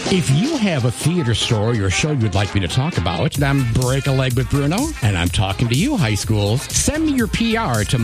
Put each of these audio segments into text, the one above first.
If you have a theater story or show you'd like me to talk about, I'm Break a Leg with Bruno, and I'm talking to you, high schools. Send me your PR to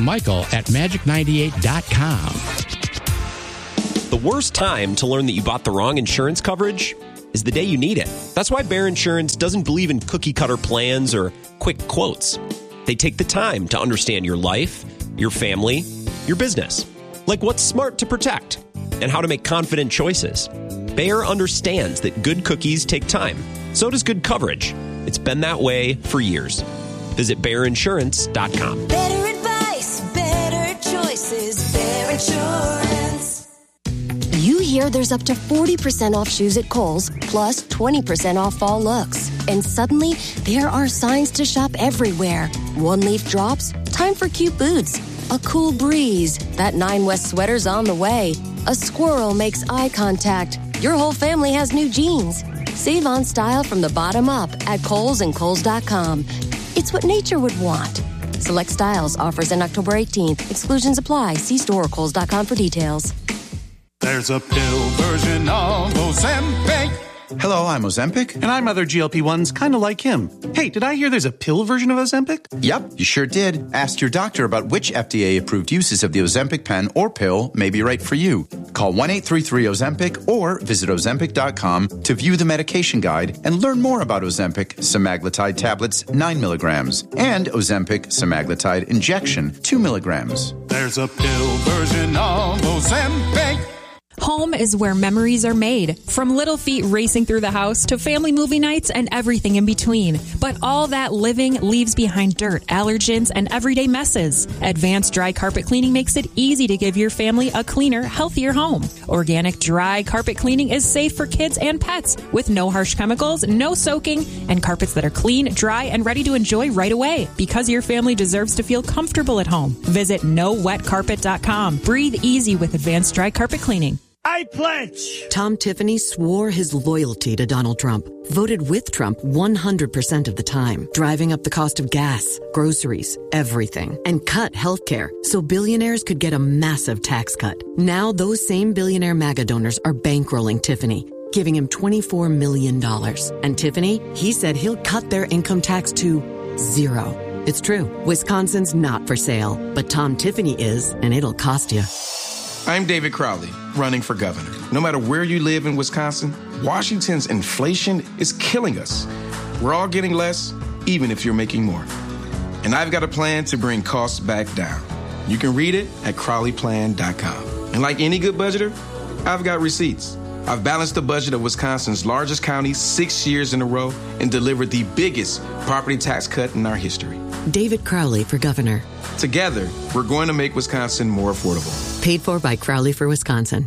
Michael@magic98.com. The worst time to learn that you bought the wrong insurance coverage is the day you need it. That's why Bear Insurance doesn't believe in cookie-cutter plans or quick quotes. They take the time to understand your life, your family, your business, like what's smart to protect and how to make confident choices. Bayer understands that good cookies take time. So does good coverage. It's been that way for years. Visit BayerInsurance.com. Better advice, better choices, Bayer Insurance. You hear there's up to 40% off shoes at Kohl's, plus 20% off fall looks. And suddenly, there are signs to shop everywhere. One leaf drops, time for cute boots. A cool breeze, that 9 West sweater's on the way. A squirrel makes eye contact. Your whole family has new jeans. Save on style from the bottom up at Kohl's and Kohl's.com. It's what nature would want. Select styles, offers in October 18th. Exclusions apply. See store or Kohl's.com for details. There's a pill version of Ozempic. Hello, I'm Ozempic. And I'm other GLP-1s kind of like him. Hey, did I hear there's a pill version of Ozempic? Yep, you sure did. Ask your doctor about which FDA-approved uses of the Ozempic pen or pill may be right for you. Call 1-833-OZEMPIC or visit Ozempic.com to view the medication guide and learn more about Ozempic semaglutide tablets 9 milligrams and Ozempic semaglutide injection 2 milligrams. There's a pill version of Ozempic. Home is where memories are made, from little feet racing through the house to family movie nights and everything in between. But all that living leaves behind dirt, allergens, and everyday messes. Advanced Dry Carpet Cleaning makes it easy to give your family a cleaner, healthier home. Organic dry carpet cleaning is safe for kids and pets, with no harsh chemicals, no soaking, and carpets that are clean, dry, and ready to enjoy right away. Because your family deserves to feel comfortable at home. Visit NoWetCarpet.com. Breathe easy with Advanced Dry Carpet Cleaning. I pledge. Tom Tiffany swore his loyalty to Donald Trump, voted with Trump 100% of the time, driving up the cost of gas, groceries, everything, and cut healthcare so billionaires could get a massive tax cut. Now those same billionaire MAGA donors are bankrolling Tiffany, giving him $24 million. And Tiffany, he said he'll cut their income tax to 0. It's true. Wisconsin's not for sale, but Tom Tiffany is, and it'll cost you. I'm David Crowley, running for governor. No matter where you live in Wisconsin, Washington's inflation is killing us. We're all getting less, even if you're making more. And I've got a plan to bring costs back down. You can read it at CrowleyPlan.com. And like any good budgeter, I've got receipts. I've balanced the budget of Wisconsin's largest county 6 years in a row and delivered the biggest property tax cut in our history. David Crowley for governor. Together, we're going to make Wisconsin more affordable. Paid for by Crowley for Wisconsin.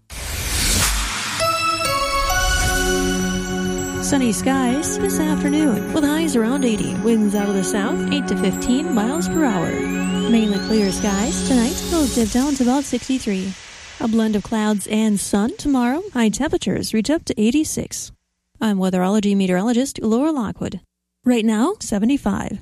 Sunny skies this afternoon with highs around 80. Winds out of the south, 8 to 15 miles per hour. Mainly clear skies tonight. They'll dip down to about 63. A blend of clouds and sun tomorrow. High temperatures reach up to 86. I'm weatherology meteorologist Laura Lockwood. Right now, 75.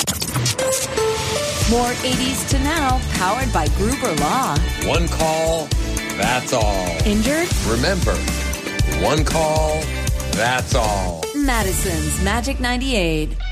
More 80s to now, powered by Gruber Law. One call, that's all. Injured? Remember, one call, that's all. Madison's Magic 98.